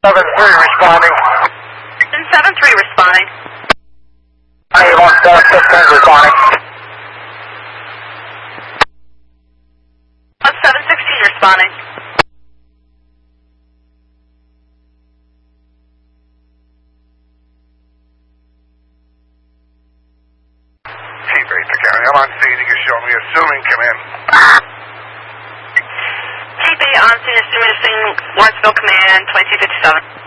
7-3 responding. 7-3 responding. Hey, 1716 responding. 716 responding. T-Bay, County. I'm on scene. You can show me. Assuming, come in. T-Bay on scene, assuming Lawrenceville Command, 2257.